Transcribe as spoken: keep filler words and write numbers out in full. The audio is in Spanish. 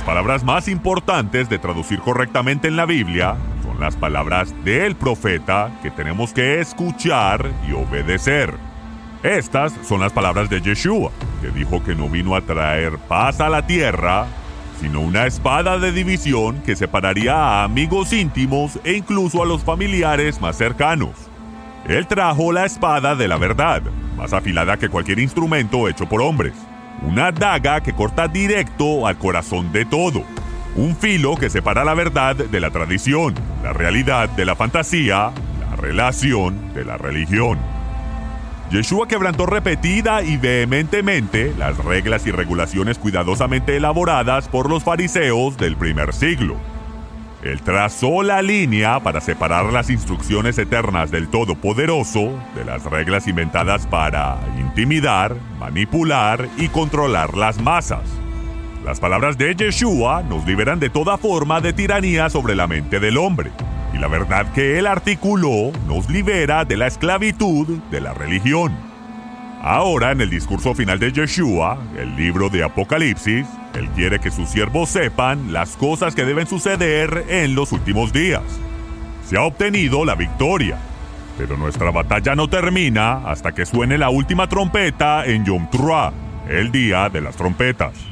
palabras más importantes de traducir correctamente en la Biblia son las palabras del profeta que tenemos que escuchar y obedecer. Estas son las palabras de Yeshua, que dijo que no vino a traer paz a la tierra, sino una espada de división que separaría a amigos íntimos e incluso a los familiares más cercanos. Él trajo la espada de la verdad, más afilada que cualquier instrumento hecho por hombres. Una daga que corta directo al corazón de todo. Un filo que separa la verdad de la tradición, la realidad de la fantasía, la relación de la religión. Yeshua quebrantó repetida y vehementemente las reglas y regulaciones cuidadosamente elaboradas por los fariseos del primer siglo. Él trazó la línea para separar las instrucciones eternas del Todopoderoso de las reglas inventadas para intimidar, manipular y controlar las masas. Las palabras de Yeshua nos liberan de toda forma de tiranía sobre la mente del hombre. Y la verdad que él articuló nos libera de la esclavitud de la religión. Ahora, en el discurso final de Yeshua, el libro de Apocalipsis, él quiere que sus siervos sepan las cosas que deben suceder en los últimos días. Se ha obtenido la victoria, pero nuestra batalla no termina hasta que suene la última trompeta en Yom Teruah, el día de las trompetas.